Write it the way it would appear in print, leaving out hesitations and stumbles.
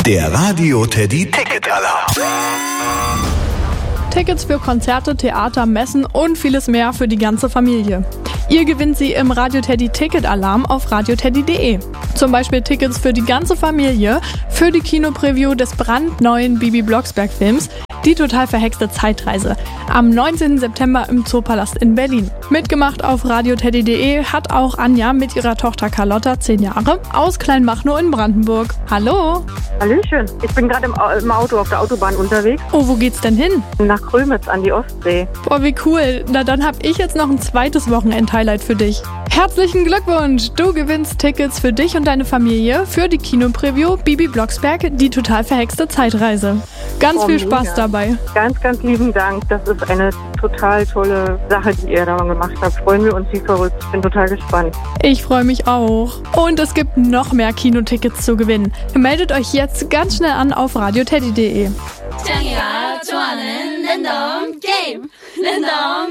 Der Radio Teddy Ticket Alarm. Tickets für Konzerte, Theater, Messen und vieles mehr für die ganze Familie. Ihr gewinnt sie im Radio Teddy Ticket Alarm auf radioteddy.de. Zum Beispiel Tickets für die ganze Familie für die Kinopreview des brandneuen Bibi Blocksberg-Films Die total verhexte Zeitreise am 19. September im Zoopalast in Berlin. Mitgemacht auf radioteddy.de hat auch Anja mit ihrer Tochter Carlotta, 10 Jahre, aus Kleinmachnow in Brandenburg. Hallo! Hallöchen, ich bin gerade im Auto auf der Autobahn unterwegs. Oh, wo geht's denn hin? Nach Grömitz an die Ostsee. Boah, wie cool. Na, dann hab ich jetzt noch ein zweites Wochenend-Highlight für dich. Herzlichen Glückwunsch! Du gewinnst Tickets für dich und deine Familie für die Kinopreview Bibi Blocksberg, die total verhexte Zeitreise. Ganz viel Spaß dabei. Ganz, ganz lieben Dank. Das ist eine total tolle Sache, die ihr da gemacht habt. Freuen wir uns wie verrückt. Ich bin total gespannt. Ich freue mich auch. Und es gibt noch mehr Kinotickets zu gewinnen. Meldet euch jetzt ganz schnell an auf radioteddy.de.